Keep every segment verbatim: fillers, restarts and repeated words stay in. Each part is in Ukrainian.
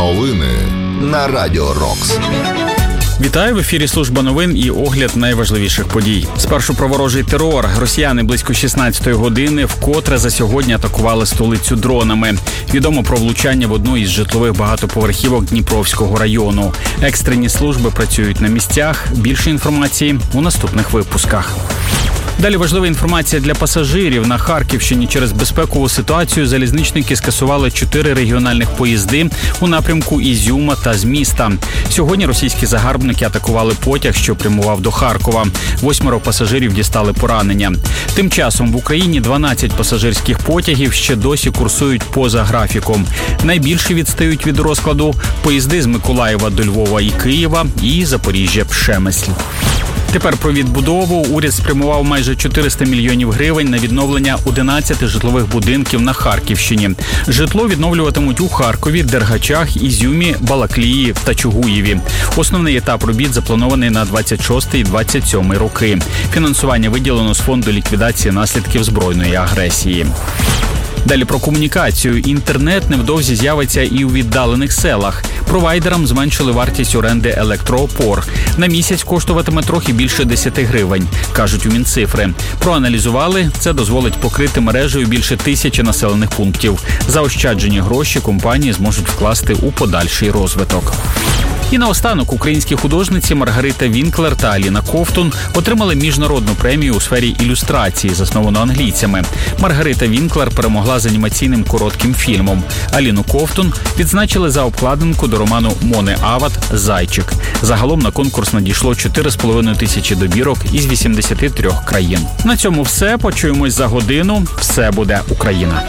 Новини на Радіо Рокс. Вітаю, в ефірі служба новин і огляд найважливіших подій. Спершу про ворожий терор. Росіяни близько шістнадцятої години вкотре за сьогодні атакували столицю дронами. Відомо про влучання в одну із житлових багатоповерхівок Дніпровського району. Екстрені служби працюють на місцях. Більше інформації у наступних випусках. Далі важлива інформація для пасажирів. На Харківщині через безпекову ситуацію залізничники скасували чотири регіональних поїзди у напрямку Ізюма та з міста. Сьогодні російські загарбники атакували потяг, що прямував до Харкова. Восьмеро пасажирів дістали поранення. Тим часом в Україні дванадцять пасажирських потягів ще досі курсують поза графіком. Найбільше відстають від розкладу поїзди з Миколаєва до Львова і Києва і Запоріжжя-Пшемисль. Тепер про відбудову. Уряд спрямував майже чотириста мільйонів гривень на відновлення одинадцяти житлових будинків на Харківщині. Житло відновлюватимуть у Харкові, Дергачах, Ізюмі, Балаклії та Чугуєві. Основний етап робіт запланований на двадцять шостий - двадцять сьомий роки. Фінансування виділено з фонду ліквідації наслідків збройної агресії. Далі про комунікацію. Інтернет невдовзі з'явиться і у віддалених селах. Провайдерам зменшили вартість оренди електроопор. На місяць коштуватиме трохи більше десять гривень, кажуть у Мінцифри. Проаналізували, це дозволить покрити мережею більше тисячі населених пунктів. Заощаджені гроші компанії зможуть вкласти у подальший розвиток. І наостанок українські художниці Маргарита Вінклер та Аліна Ковтун отримали міжнародну премію у сфері ілюстрації, засновану англійцями. Маргарита Вінклер перемогла з анімаційним коротким фільмом. Аліну Ковтун відзначили за обкладинку до роману Мони Ават «Зайчик». Загалом на конкурс надійшло чотири з половиною тисячі добірок із вісімдесяти трьох країн. На цьому все. Почуємось за годину. Все буде Україна.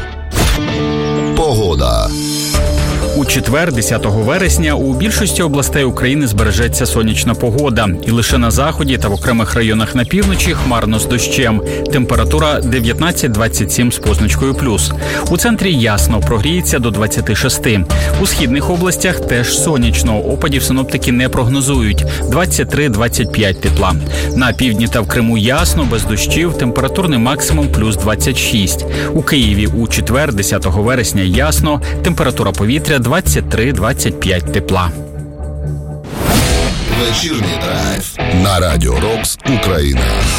Погода. У четвер, десятого вересня, у більшості областей України збережеться сонячна погода. І лише на заході та в окремих районах на півночі хмарно з дощем. Температура дев'ятнадцять - двадцять сім з позначкою плюс. У центрі ясно, прогріється до двадцяти шести. У східних областях теж сонячно. Опадів синоптики не прогнозують. двадцять три - двадцять п'ять тепла. На півдні та в Криму ясно, без дощів, температурний максимум плюс двадцять шість. У Києві у четвер, десятого вересня, ясно, температура повітря двадцять три - двадцять п'ять тепла. Вечірній драйв на Радіо Рокс Україна.